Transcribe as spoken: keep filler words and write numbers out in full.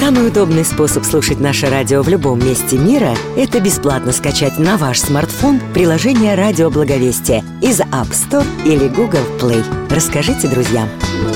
Самый удобный способ слушать наше радио в любом месте мира – это бесплатно скачать на ваш смартфон приложение «Радио Благовестие» из App Store или Google Play. Расскажите друзьям.